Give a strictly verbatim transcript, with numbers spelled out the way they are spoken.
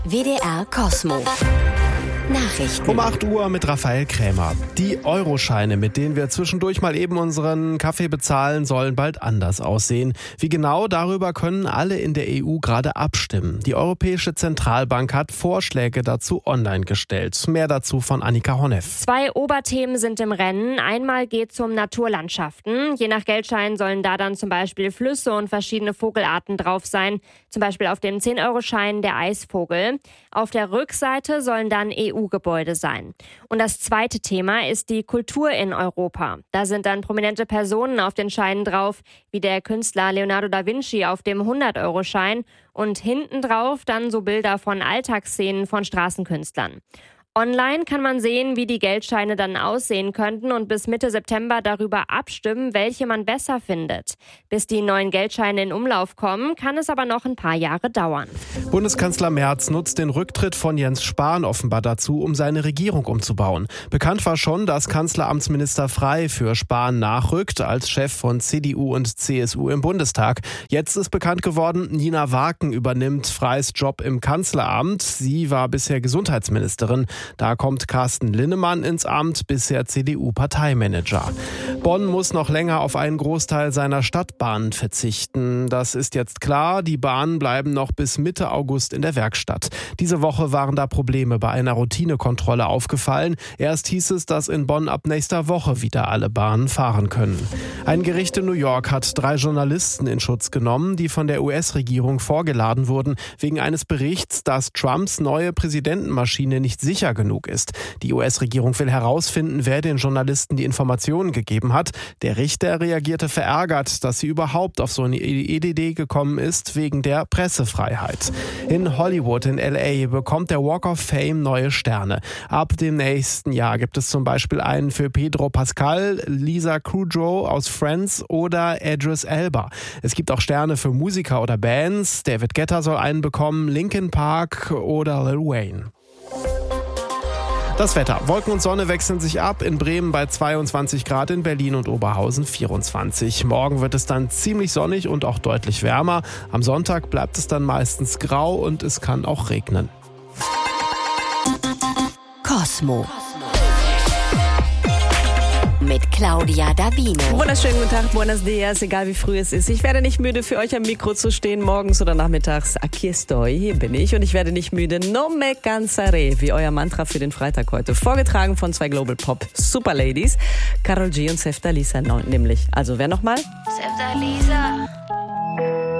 W D R Kosmo. Nachrichten. Um acht Uhr mit Raphael Krämer. Die Euroscheine, mit denen wir zwischendurch mal eben unseren Kaffee bezahlen, sollen bald anders aussehen. Wie genau, darüber können alle in der E U gerade abstimmen. Die Europäische Zentralbank hat Vorschläge dazu online gestellt. Mehr dazu von Annika Horneff. Zwei Oberthemen sind im Rennen. Einmal geht es um Naturlandschaften. Je nach Geldschein sollen da dann zum Beispiel Flüsse und verschiedene Vogelarten drauf sein. Zum Beispiel auf dem zehn-Euro-Schein der Eisvogel. Auf der Rückseite sollen dann E U-Gebäude sein. Und das zweite Thema ist die Kultur in Europa. Da sind dann prominente Personen auf den Scheinen drauf, wie der Künstler Leonardo da Vinci auf dem hundert-Euro-Schein und hinten drauf dann so Bilder von Alltagsszenen von Straßenkünstlern. Online kann man sehen, wie die Geldscheine dann aussehen könnten und bis Mitte September darüber abstimmen, welche man besser findet. Bis die neuen Geldscheine in Umlauf kommen, kann es aber noch ein paar Jahre dauern. Bundeskanzler Merz nutzt den Rücktritt von Jens Spahn offenbar dazu, um seine Regierung umzubauen. Bekannt war schon, dass Kanzleramtsminister Frey für Spahn nachrückt als Chef von C D U und C S U im Bundestag. Jetzt ist bekannt geworden, Nina Waken übernimmt Freys Job im Kanzleramt. Sie war bisher Gesundheitsministerin. Da kommt Carsten Linnemann ins Amt, bisher C D U-Parteimanager. Bonn muss noch länger auf einen Großteil seiner Stadtbahnen verzichten. Das ist jetzt klar. Die Bahnen bleiben noch bis Mitte August in der Werkstatt. Diese Woche waren da Probleme bei einer Routinekontrolle aufgefallen. Erst hieß es, dass in Bonn ab nächster Woche wieder alle Bahnen fahren können. Ein Gericht in New York hat drei Journalisten in Schutz genommen, die von der U S-Regierung vorgeladen wurden, wegen eines Berichts, dass Trumps neue Präsidentenmaschine nicht sicher genug ist. Die U S-Regierung will herausfinden, wer den Journalisten die Informationen gegeben hat. Der Richter reagierte verärgert, dass sie überhaupt auf so eine Idee gekommen ist, wegen der Pressefreiheit. In Hollywood in L A bekommt der Walk of Fame neue Sterne. Ab dem nächsten Jahr gibt es zum Beispiel einen für Pedro Pascal, Lisa Kudrow aus Friends oder Idris Elba. Es gibt auch Sterne für Musiker oder Bands. David Guetta soll einen bekommen, Linkin Park oder Lil Wayne. Das Wetter. Wolken und Sonne wechseln sich ab. In Bremen bei zweiundzwanzig Grad, in Berlin und Oberhausen vierundzwanzig. Morgen wird es dann ziemlich sonnig und auch deutlich wärmer. Am Sonntag bleibt es dann meistens grau und es kann auch regnen. Kosmo. Mit Claudia Davino. Wunderschönen guten Tag, buenos dias, egal wie früh es ist. Ich werde nicht müde, für euch am Mikro zu stehen, morgens oder nachmittags. Aquí estoy, hier bin ich und ich werde nicht müde. No me cansaré, wie euer Mantra für den Freitag heute. Vorgetragen von zwei Global Pop Superladies, Karol G und Sefta Lisa nämlich. Also wer nochmal? Sefta Lisa.